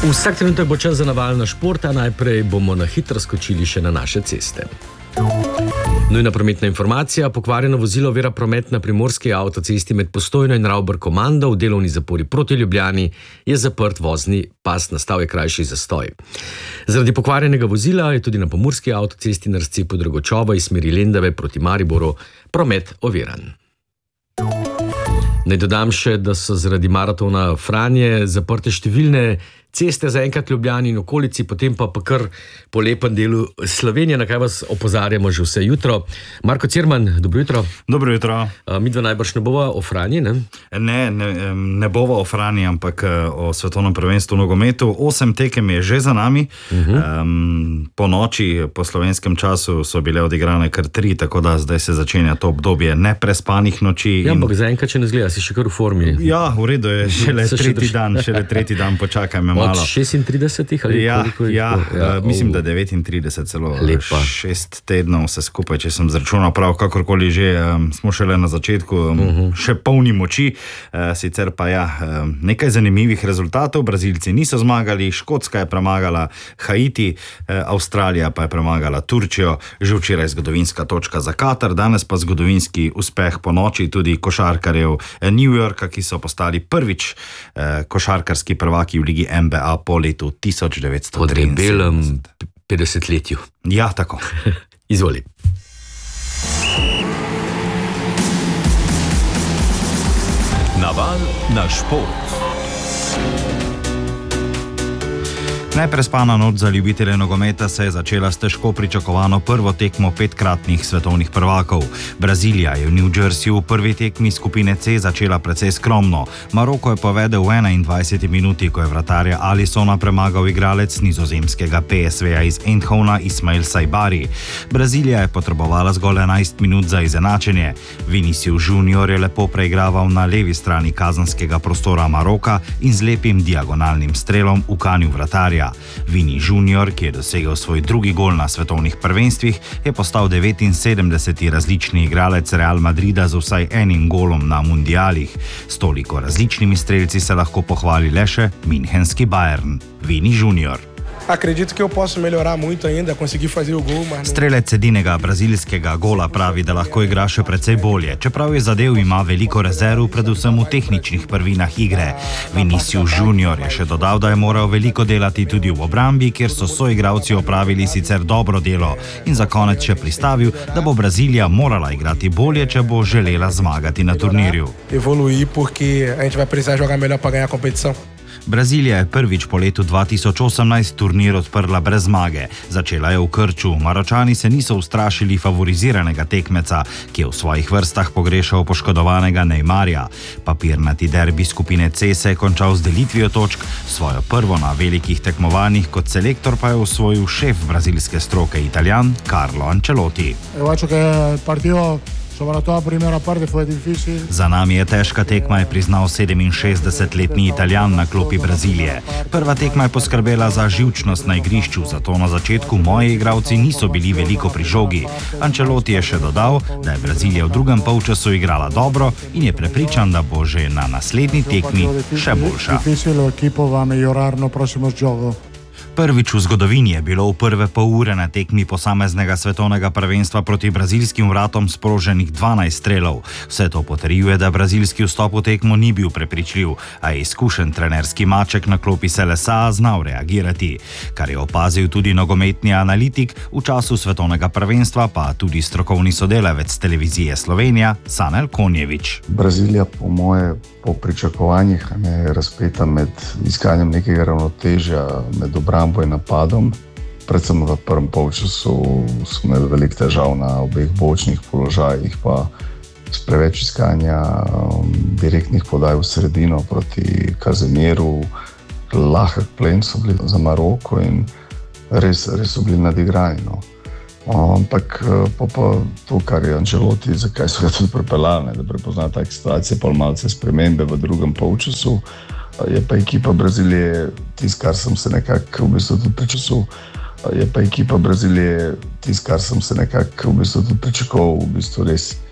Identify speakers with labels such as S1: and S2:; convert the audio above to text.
S1: Vsak trenutek bo čas za navaljno športa, najprej bomo na hitro skočili še na naše ceste. Nujna prometna informacija, pokvarjeno vozilo ovira promet na primorski avtocesti med Postojno in Ravbar-Komando v delovni zapori proti Ljubljani je zaprt vozni pas, nastal je krajši zastoj. Zaradi pokvarjenega vozila je tudi na pomurski avtocesti na razcepu Dragočova iz smeri Lendave proti Mariboru promet oviran. Naj dodam še, da so zaradi maratona Franje zaprte številne ceste za enkrat Ljubljani in okolici, potem pa kar po lepem delu Slovenije, na kaj vas opozarjamo že vse jutro. Marko Cirman, dobro jutro.
S2: Dobro jutro.
S1: Midva najbrž ne bova o Franji, ne?
S2: Ne bova o Franji, ampak o svetovnem prvenstvu v nogometu. 8 tekem je že za nami. Po noči, po slovenskem času so bile odigrane kar 3, tako da zdaj se začenja to obdobje neprespanih noči.
S1: Ja, ampak zaenkrat, če ne zgleda, si še kar v formi.
S2: Ja, v redu je, šele tretji dan, počakaj me malo.
S1: Od 36 ali koliko je?
S2: Mislim, da 39 celo.
S1: Lepa.
S2: 6 tednov vse skupaj, če sem zračunal prav, kakorkoli že, smo šele na začetku, še polni moči, sicer pa nekaj zanimivih rezultatov. Brazilci niso zmagali, Škotska je premagala Haiti, Avstralija pa je premagala Turčijo, že včeraj zgodovinska točka za Katar, danes pa zgodovinski uspeh po noči tudi košarkarjev New Yorka, ki so postali prvič košarkarski prvaki v ligi NBA po letu 1973.
S1: Po debelem 50-letju.
S2: Ja, tako.
S1: Izvoli.
S3: Naval na šport.
S2: Neprespana noč za ljubitelje nogometa se je začela s težko pričakovano prvo tekmo 5-kratnih svetovnih prvakov. Brazilija je v New Jerseyju v prvi tekmi skupine C začela precej skromno. Maroko je povedel v 21. minuti, ko je vratarja Alisona premagal igralec nizozemskega PSV-ja iz Eindhovena Ismail Saibari. Brazilija je potrebovala zgolj 11 minut za izenačenje. Vinicius Junior je lepo preigraval na levi strani kazenskega prostora Maroka in z lepim diagonalnim strelom ukanil vratarja. Vini Junior, ki je dosegel svoj drugi gol na svetovnih prvenstvih, je postal 79. različni igralec Real Madrida z vsaj enim golom na mundialih. S toliko različnimi strelci se lahko pohvali le še münchenski Bayern. Vini Junior.
S4: Acredito que eu posso melhorar muito ainda, conseguir fazer o gol, mas
S2: Strelec edinega brazilskega gola pravi, da lahko igra še precej bolje. Čeprav je zadev ima veliko rezerv, predvsem v tehničnih prvinah igre. Vinicius Junior je še dodal, da je moral veliko delati tudi v obrambi, kjer so soigralci opravili sicer dobro delo, in za konec še pristavil, da bo Brazilija morala igrati bolje, če bo želela zmagati na turnirju.
S4: evoluir porque a gente vai precisar jogar melhor para ganhar a competição.
S2: Brazilija je prvič po letu 2018 turnir odprla brez zmage. Začela je v krču. Maročani se niso ustrašili favoriziranega tekmeca, ki je v svojih vrstah pogrešal poškodovanega Neymarja. Papirnati derbi skupine C se je končal z delitvijo točk, svojo prvo na velikih tekmovanjih kot selektor pa je osvojil šef brazilske stroke Italijan Carlo Ancelotti. Za nami je težka tekma, je priznal 67-letni Italijan na klopi Brazilije. Prva tekma je poskrbela za živčnost na igrišču, zato na začetku moji igralci niso bili veliko pri žogi. Ancelotti je še dodal, da je Brazilija v drugem polčasu igrala dobro in je prepričan, da bo že na naslednji tekmi še boljša. Prvič v zgodovini je bilo v prve pol ure na tekmi posameznega svetovnega prvenstva proti brazilskim vratom sproženih 12 strelov. Vse to potrjuje, da brazilski vstop v tekmo ni bil prepričljiv, a je izkušen trenerski maček na klopi Selesa znal reagirati. Kar je opazil tudi nogometni analitik, v času svetovnega prvenstva pa tudi strokovni sodelavec televizije Slovenija Sanel Konjevič.
S5: Brazilija po moje po pričakovanjih je razpeta med iskanjem nekega ravnotežja med obrambo in napadom. Predvsem v prvem polčasu smo imeli veliko težav na obeh bočnih položajih, pa s preveč iskanja direktnih podaj v sredino proti Kazemieru. Lahek plen so bili za Maroko in res so bili nadigrani. Ampak pa to, kar je Ancelotti, zakaj so ga tudi pripeljali, da prepozna take situacije, pa malce spremembe v drugem polčasu, je pa ekipa Brazilije tisto, kar sem se nekako v bistvu tudi pričakoval, res